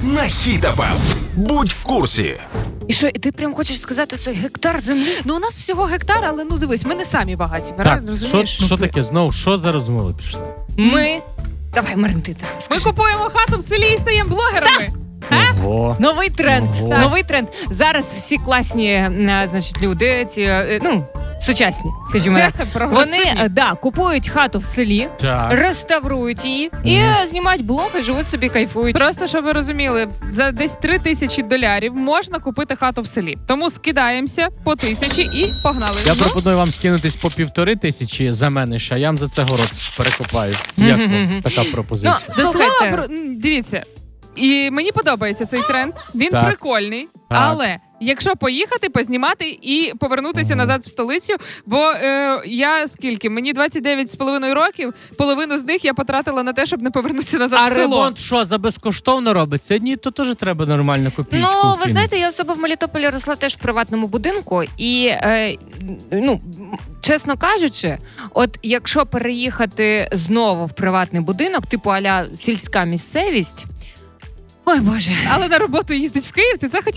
на Хіт FM. Будь в курсі. І що, і ти прям хочеш сказати, це гектар землі? Ну, у нас всього гектар, але ну дивись, ми не самі багаті. Так, Розумієш? що таке знову? Що за розмови пішли? Ми... Давай, Марин, ти так Ми скажи. купуємо хату в селі і стаємо блогерами. Ого. Новий тренд. Ого. Так. Новий тренд. Зараз всі класні, значить, люди, сучасні, скажімо так. Вони, купують хату в селі, Так. реставрують її і знімають блоги, живуть собі, кайфують. Просто, щоб ви розуміли, за десь $3000 можна купити хату в селі. Тому скидаємося по 1000 і погнали. Я Ну, пропоную вам скинутись по 1500 за мене ще, я вам за це город перекопаю. Як вам така пропозиція? Ну, до слова, слухайте. дивіться, і мені подобається цей тренд, він Так. прикольний, але якщо поїхати, познімати і повернутися назад в столицю, бо я скільки? Мені 29,5 років, половину з них я потратила на те, щоб не повернутися назад А в село. ремонт що, за безкоштовно робиться? Ні, то теж треба нормально копійку. Ну, ви вкинути. знаєте, я особа в Мелітополі росла теж в приватному будинку, і, чесно кажучи, от якщо переїхати знову в приватний будинок, типу а-ля сільська місцевість, ой, Боже. Але на роботу їздить в Київ, ти це хотів